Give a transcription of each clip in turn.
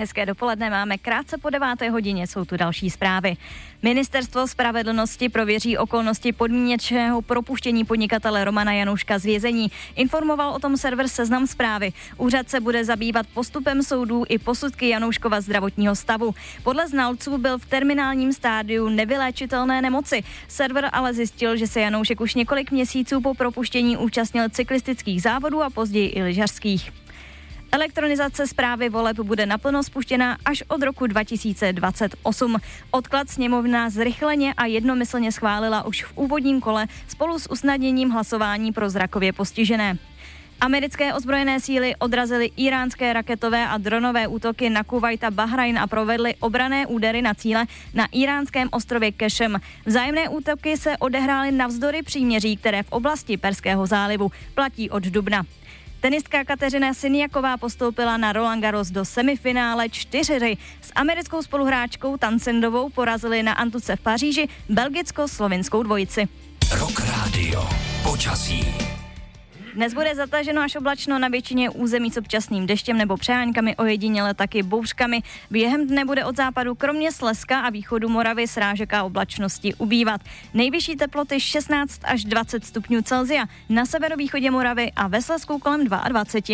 Hezké dopoledne, máme krátce po 9. hodině, jsou tu další zprávy. Ministerstvo spravedlnosti prověří okolnosti podmíněného propuštění podnikatele Romana Janouška z vězení. Informoval o tom server Seznam Zprávy. Úřad se bude zabývat postupem soudů i posudky Janouškova zdravotního stavu. Podle znalců byl v terminálním stádiu nevyléčitelné nemoci. Server ale zjistil, že se Janoušek už několik měsíců po propuštění účastnil cyklistických závodů a později i lyžařských. Elektronizace správy voleb bude naplno spuštěna až od roku 2028. Odklad sněmovna zrychleně a jednomyslně schválila už v úvodním kole spolu s usnadněním hlasování pro zrakově postižené. Americké ozbrojené síly odrazily íránské raketové a dronové útoky na Kuvajt a Bahrajn a provedly obranné údery na cíle na íránském ostrově Kešem. Vzájemné útoky se odehrály navzdory příměří, které v oblasti Perského zálivu platí od dubna. Tenistka Kateřina Siniaková postoupila na Roland Garros do semifinále 4 hry. S americkou spoluhráčkou Tansendovou porazili na Antuce v Paříži belgicko-slovinskou dvojici. Rock Radio. Počasí. Dnes bude zataženo až oblačno na většině území s občasným deštěm nebo přeháňkami, ojediněle taky bouřkami. Během dne bude od západu kromě Slezska a východu Moravy srážek a oblačnosti ubývat. Nejvyšší teploty 16 až 20 stupňů Celsia, na severovýchodě Moravy a ve Slezsku kolem 22.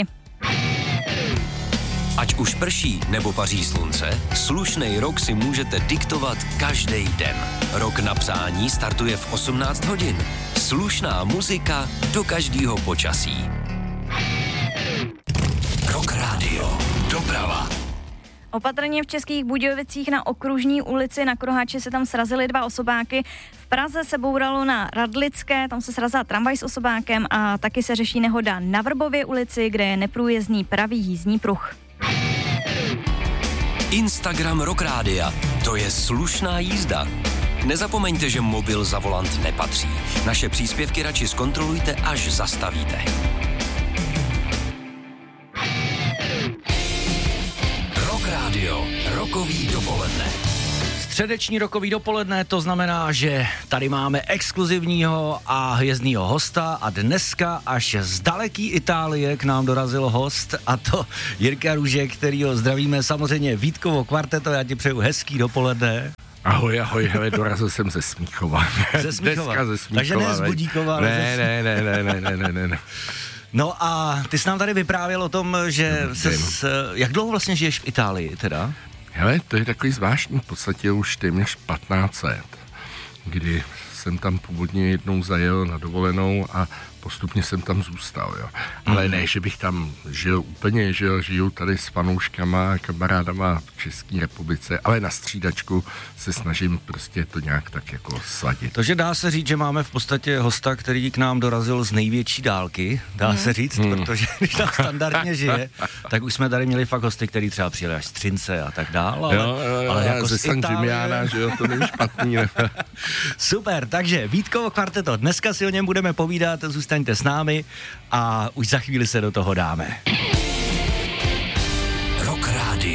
Ať už prší nebo paří slunce, slušnej rok si můžete diktovat každý den. Rok na přání startuje v 18 hodin. Slušná muzika do každého počasí. Rock Radio. Doprava. Opatrně v Českých Budějovicích na Okružní ulici na Kruháči se tam srazily 2 osobáky. V Praze se bouralo na Radlické, tam se srazila tramvaj s osobákem a taky se řeší nehoda na Vrbově ulici, kde je neprůjezdný pravý jízdní pruh. Instagram Rock Rádia. To je slušná jízda. Nezapomeňte, že mobil za volant nepatří. Naše příspěvky radši zkontrolujte, až zastavíte. Rock Radio. Rokový dopoledne. Středeční rokový dopoledne, to znamená, že tady máme exkluzivního a hvězdného hosta a dneska až z daleký Itálie k nám dorazil host a to Jirka Růžek, kterýho zdravíme samozřejmě Vítkovo kvarteto, já ti přeju hezký dopoledne. Ahoj, hele, dorazil jsem ze Smíchova. Ze Smíchova. Dneska ze Smíchova. Takže ne z Budíkova, ale Ne. No a ty jsi nám tady vyprávěl o tom, že jak dlouho vlastně žiješ v Itálii teda? Hele, to je takový zvláštní, v podstatě už téměř 15 let, kdy jsem tam původně jednou zajel na dovolenou a postupně jsem tam zůstal, jo. Ale ne, že bych tam žil úplně, žiju tady s fanouškama a kamarádama v České republice, ale na střídačku se snažím prostě to nějak tak jako sladit. Takže dá se říct, že máme v podstatě hosta, který k nám dorazil z největší dálky, dá se říct, protože když tam standardně žije, tak už jsme tady měli fakt hosty, který třeba přijeli až z Třince a tak dál, ale jako ze San Gimignana, že jo, to není špatný. Ne? Super, takže Vítkovo kvarteto, dneska si o něm budeme povídat, zůstaňte s námi a už za chvíli se do toho dáme. Rock Radio.